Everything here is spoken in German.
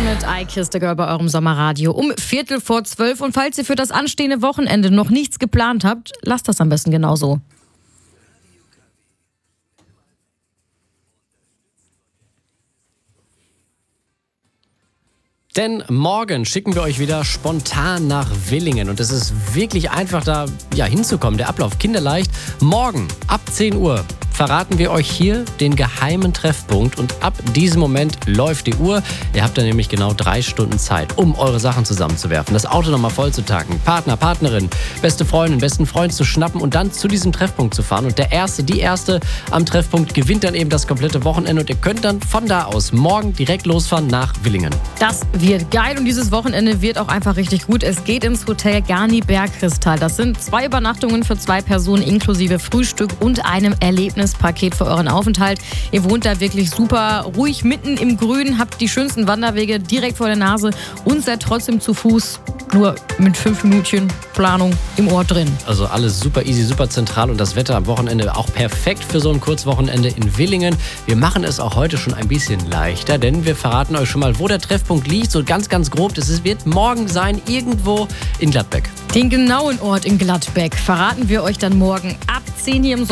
mit I Kissed a Girl bei eurem Sommerradio um 11:45. Und falls ihr für das anstehende Wochenende noch nichts geplant habt, lasst das am besten genauso. Denn morgen schicken wir euch wieder spontan nach Villingen. Und es ist wirklich einfach, da hinzukommen. Der Ablauf kinderleicht. Morgen ab 10 Uhr verraten wir euch hier den geheimen Treffpunkt. Und ab diesem Moment läuft die Uhr. Ihr habt dann nämlich genau 3 Stunden Zeit, um eure Sachen zusammenzuwerfen, das Auto nochmal voll zu tanken, Partner, Partnerin, beste Freundin, besten Freund zu schnappen und dann zu diesem Treffpunkt zu fahren. Und die Erste am Treffpunkt gewinnt dann eben das komplette Wochenende. Und ihr könnt dann von da aus morgen direkt losfahren nach Villingen. Das wird geil und dieses Wochenende wird auch einfach richtig gut. Es geht ins Hotel Garni Bergkristall. Das sind 2 Übernachtungen für 2 Personen inklusive Frühstück und einem Erlebnispaket für euren Aufenthalt. Ihr wohnt da wirklich super ruhig mitten im Grün, habt die schönsten Wanderwege direkt vor der Nase und seid trotzdem zu Fuß nur mit 5 Minütchen Planung im Ort drin. Also alles super easy, super zentral und das Wetter am Wochenende auch perfekt für so ein Kurzwochenende in Villingen. Wir machen es auch heute schon ein bisschen leichter, denn wir verraten euch schon mal, wo der Treffpunkt liegt. So ganz grob. Es wird morgen sein, irgendwo in Gladbeck. Den genauen Ort in Gladbeck verraten wir euch dann morgen ab 10 hier im